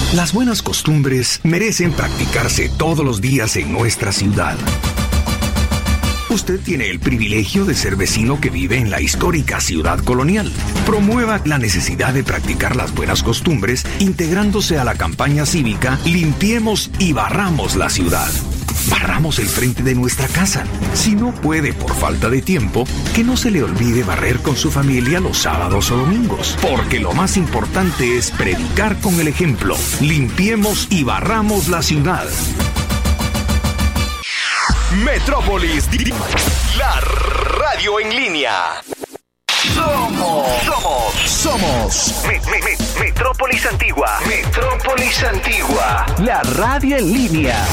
Las buenas costumbres merecen practicarse todos los días en nuestra ciudad. Usted tiene el privilegio de ser vecino que vive en la histórica ciudad colonial. Promueva la necesidad de practicar las buenas costumbres integrándose a la campaña cívica Limpiemos y Barramos la Ciudad. Barramos el frente de nuestra casa. Si no puede por falta de tiempo, que no se le olvide barrer con su familia los sábados o domingos. Porque lo más importante es predicar con el ejemplo. Limpiemos y barramos la ciudad. Metrópolis, la radio en línea. Somos Metrópolis Antigua. Metrópolis Antigua, la radio en línea.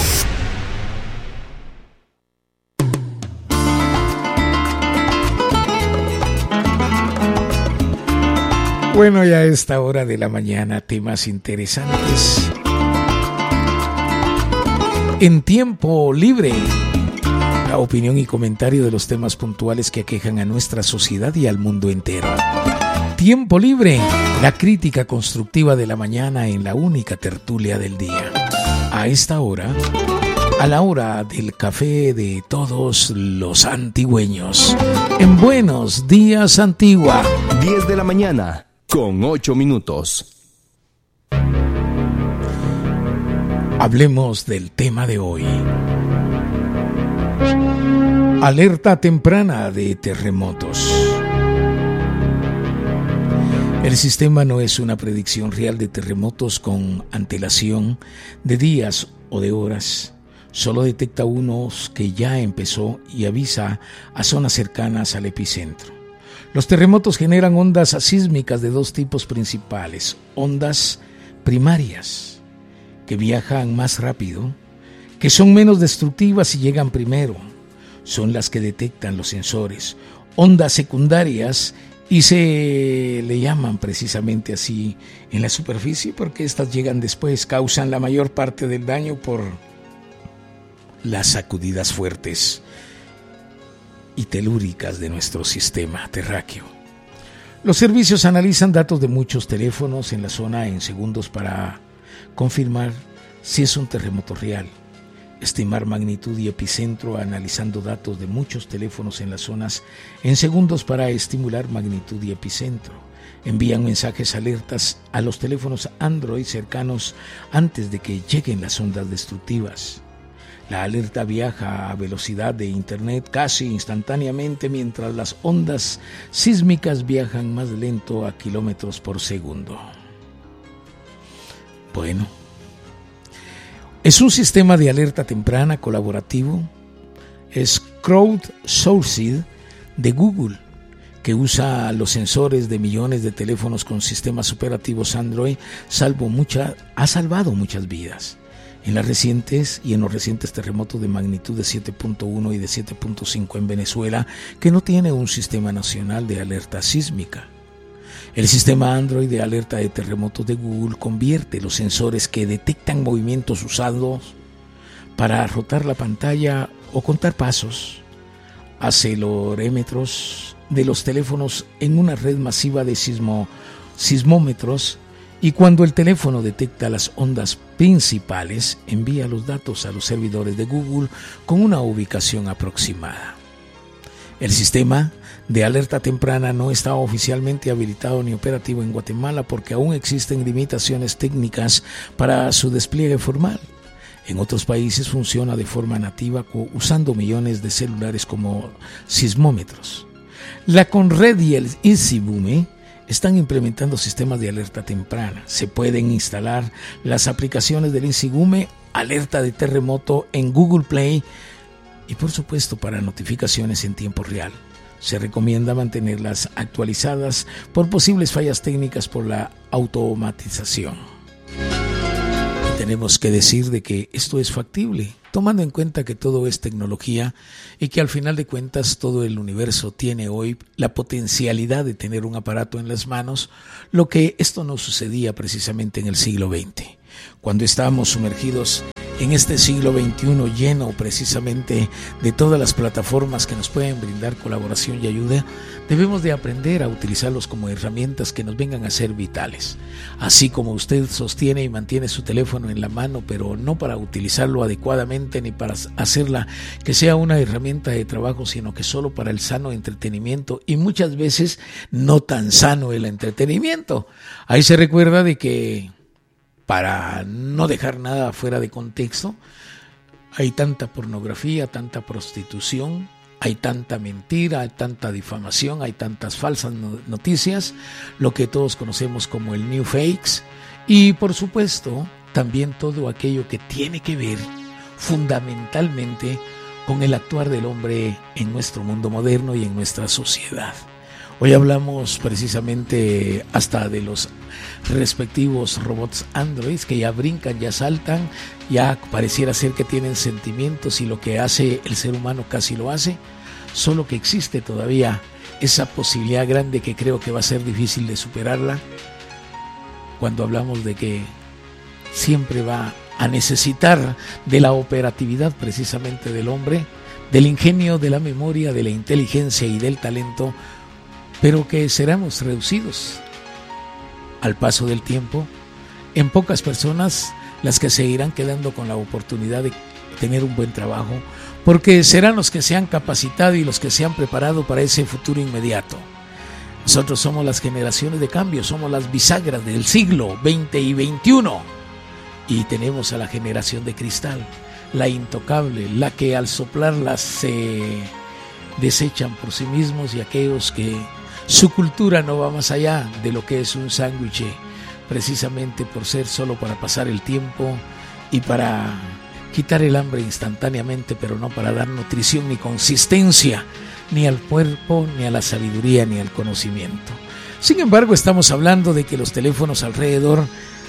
Bueno, ya a esta hora de la mañana, temas interesantes. En tiempo libre, la opinión y comentario de los temas puntuales que aquejan a nuestra sociedad y al mundo entero. Tiempo libre, la crítica constructiva de la mañana en la única tertulia del día. A esta hora, a la hora del café de todos los antigüeños. En Buenos Días, Antigua. 10 de la mañana, con 8 minutos. Hablemos del tema de hoy. Alerta temprana de terremotos. El sistema no es una predicción real de terremotos con antelación de días o de horas. Solo detecta unos que ya empezó y avisa a zonas cercanas al epicentro. Los terremotos generan ondas sísmicas de dos tipos principales. Ondas primarias, que viajan más rápido, que son menos destructivas y llegan primero. Son las que detectan los sensores. Ondas secundarias, y se le llaman precisamente así en la superficie porque estas llegan después, causan la mayor parte del daño por las sacudidas fuertes y telúricas de nuestro sistema terráqueo. Los servicios analizan datos de muchos teléfonos en la zona en segundos para confirmar si es un terremoto real. Estimar magnitud y epicentro analizando datos de muchos teléfonos en las zonas en segundos para estimular magnitud y epicentro. Envían mensajes alertas a los teléfonos Android cercanos antes de que lleguen las ondas destructivas. La alerta viaja a velocidad de internet casi instantáneamente, mientras las ondas sísmicas viajan más lento a kilómetros por segundo. Bueno, es un sistema de alerta temprana colaborativo. Es crowdsourced de Google, que usa los sensores de millones de teléfonos con sistemas operativos Android, ha salvado muchas vidas. En los recientes terremotos de magnitud de 7.1 y de 7.5 en Venezuela, que no tiene un sistema nacional de alerta sísmica. El sistema Android de alerta de terremotos de Google convierte los sensores que detectan movimientos usados para rotar la pantalla o contar pasos, acelerómetros de los teléfonos en una red masiva de sismómetros, y cuando el teléfono detecta las ondas principales, envía los datos a los servidores de Google con una ubicación aproximada. El sistema de alerta temprana no está oficialmente habilitado ni operativo en Guatemala porque aún existen limitaciones técnicas para su despliegue formal. En otros países funciona de forma nativa usando millones de celulares como sismómetros. La Conred y el INSIBUME están implementando sistemas de alerta temprana. Se pueden instalar las aplicaciones del INSIBUME Alerta de Terremoto en Google Play y por supuesto para notificaciones en tiempo real. Se recomienda mantenerlas actualizadas por posibles fallas técnicas por la automatización. Y tenemos que decir de que esto es factible, tomando en cuenta que todo es tecnología y que al final de cuentas todo el universo tiene hoy la potencialidad de tener un aparato en las manos, lo que esto no sucedía precisamente en el siglo XX, cuando estábamos sumergidos en este siglo XXI lleno precisamente de todas las plataformas que nos pueden brindar colaboración y ayuda, debemos de aprender a utilizarlos como herramientas que nos vengan a ser vitales. Así como usted sostiene y mantiene su teléfono en la mano, pero no para utilizarlo adecuadamente ni para hacerla que sea una herramienta de trabajo, sino que solo para el sano entretenimiento, y muchas veces no tan sano el entretenimiento. Ahí se recuerda de que, para no dejar nada fuera de contexto, hay tanta pornografía, tanta prostitución, hay tanta mentira, hay tanta difamación, hay tantas falsas noticias, lo que todos conocemos como el new fakes, y por supuesto también todo aquello que tiene que ver fundamentalmente con el actuar del hombre en nuestro mundo moderno y en nuestra sociedad. Hoy hablamos precisamente hasta de los respectivos robots androids que ya brincan, ya saltan, ya pareciera ser que tienen sentimientos, y lo que hace el ser humano casi lo hace, solo que existe todavía esa posibilidad grande que creo que va a ser difícil de superarla, cuando hablamos de que siempre va a necesitar de la operatividad precisamente del hombre, del ingenio, de la memoria, de la inteligencia y del talento, pero que seremos reducidos al paso del tiempo en pocas personas las que se irán quedando con la oportunidad de tener un buen trabajo, porque serán los que se han capacitado y los que se han preparado para ese futuro inmediato. Nosotros somos las generaciones de cambio, somos las bisagras del siglo XX y XXI, y tenemos a la generación de cristal, la intocable, la que al soplarlas se desechan por sí mismos, y aquellos que su cultura no va más allá de lo que es un sándwich, precisamente por ser solo para pasar el tiempo y para quitar el hambre instantáneamente, pero no para dar nutrición ni consistencia ni al cuerpo, ni a la sabiduría, ni al conocimiento. Sin embargo, estamos hablando de que los teléfonos alrededor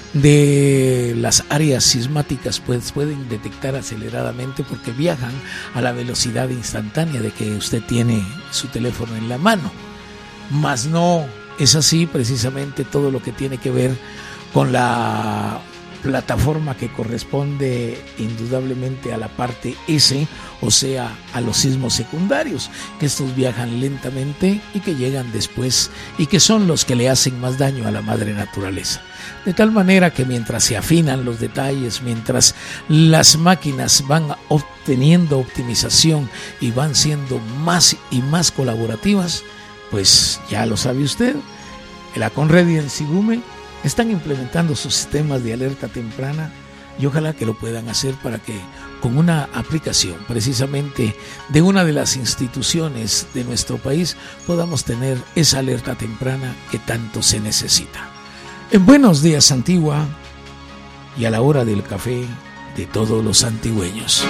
de las áreas sismáticas pues pueden detectar aceleradamente, porque viajan a la velocidad instantánea de que usted tiene su teléfono en la mano. Mas no es así precisamente todo lo que tiene que ver con la plataforma que corresponde indudablemente a la parte S, o sea, a los sismos secundarios, que estos viajan lentamente y que llegan después, y que son los que le hacen más daño a la madre naturaleza. De tal manera que mientras se afinan los detalles, mientras las máquinas van obteniendo optimización y van siendo más y más colaborativas, pues ya lo sabe usted, la Conred y en Sigume están implementando sus sistemas de alerta temprana, y ojalá que lo puedan hacer para que con una aplicación precisamente de una de las instituciones de nuestro país podamos tener esa alerta temprana que tanto se necesita. En Buenos Días Antigua y a la hora del café de todos los antigüeños.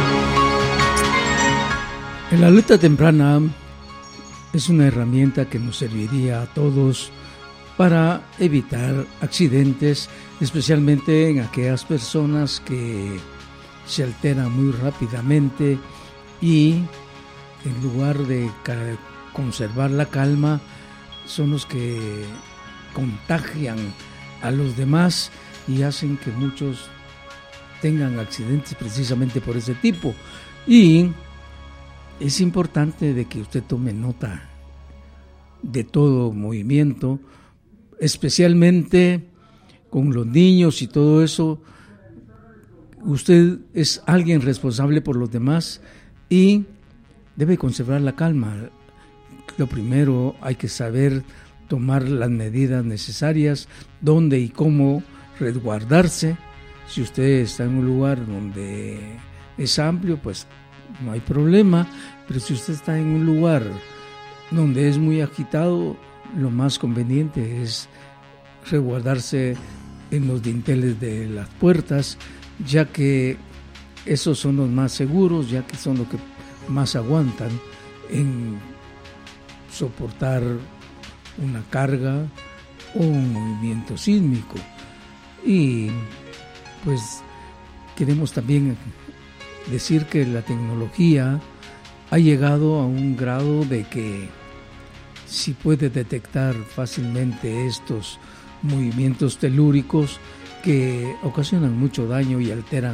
La alerta temprana es una herramienta que nos serviría a todos para evitar accidentes, especialmente en aquellas personas que se alteran muy rápidamente y en lugar de conservar la calma son los que contagian a los demás y hacen que muchos tengan accidentes precisamente por ese tipo. Y es importante de que usted tome nota de todo movimiento, especialmente con los niños y todo eso. Usted es alguien responsable por los demás y debe conservar la calma. Lo primero, hay que saber tomar las medidas necesarias, dónde y cómo resguardarse. Si usted está en un lugar donde es amplio, pues no hay problema, pero si usted está en un lugar donde es muy agitado, lo más conveniente es resguardarse en los dinteles de las puertas, ya que esos son los más seguros, ya que son los que más aguantan en soportar una carga o un movimiento sísmico. Y pues queremos también decir que la tecnología ha llegado a un grado de que si puede detectar fácilmente estos movimientos telúricos que ocasionan mucho daño y alteran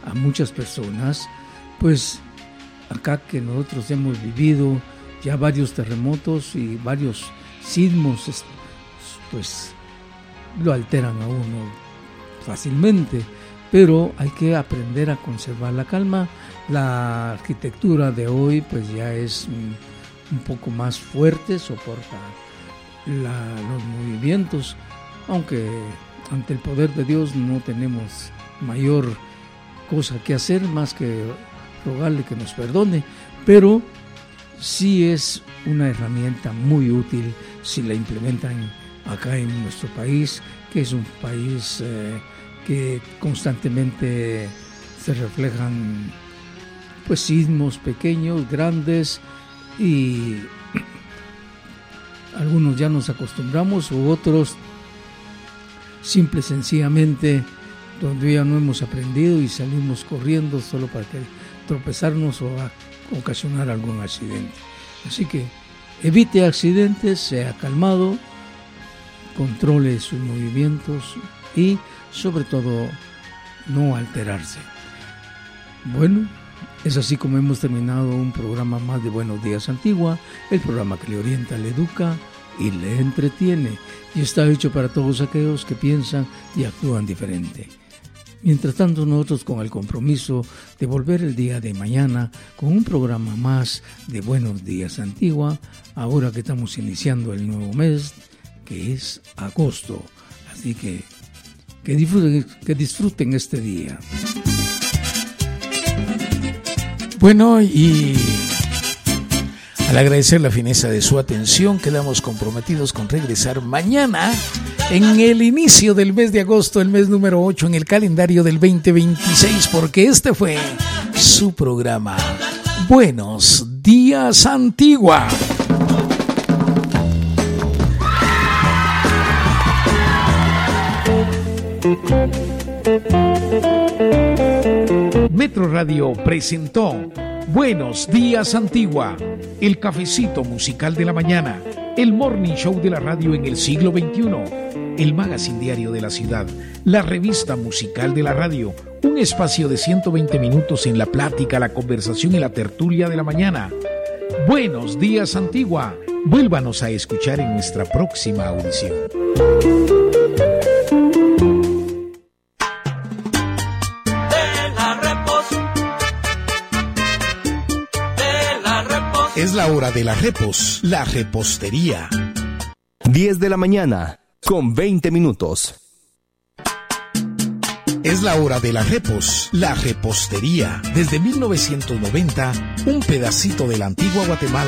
a muchas personas, pues acá que nosotros hemos vivido ya varios terremotos y varios sismos, pues lo alteran a uno fácilmente, pero hay que aprender a conservar la calma. La arquitectura de hoy pues ya es un poco más fuerte, soporta los movimientos, aunque ante el poder de Dios no tenemos mayor cosa que hacer más que rogarle que nos perdone, pero sí es una herramienta muy útil si la implementan acá en nuestro país, que es un país que constantemente se reflejan pues sismos pequeños, grandes, y algunos ya nos acostumbramos, u otros simple y sencillamente donde ya no hemos aprendido y salimos corriendo solo para tropezarnos o ocasionar algún accidente. Así que evite accidentes, sea calmado, controle sus movimientos y sobre todo no alterarse. Bueno, es así como hemos terminado un programa más de Buenos Días Antigua, el programa que le orienta, le educa y le entretiene, y está hecho para todos aquellos que piensan y actúan diferente. Mientras tanto, nosotros con el compromiso de volver el día de mañana con un programa más de Buenos Días Antigua, ahora que estamos iniciando el nuevo mes, que es agosto. Así que disfruten este día. Bueno, y al agradecer la fineza de su atención, quedamos comprometidos con regresar mañana en el inicio del mes de agosto, el mes número 8 en el calendario del 2026, porque este fue su programa Buenos Días Antigua. Metro Radio presentó Buenos Días Antigua, el cafecito musical de la mañana, el morning show de la radio en el siglo XXI, el magazine diario de la ciudad, la revista musical de la radio, un espacio de 120 minutos en la plática, la conversación y la tertulia de la mañana. Buenos Días Antigua, vuélvanos a escuchar en nuestra próxima audición. Es la hora de la repos, la repostería. 10 de la mañana, con 20 minutos. Es la hora de la repos, la repostería. Desde 1990, un pedacito de la antigua Guatemala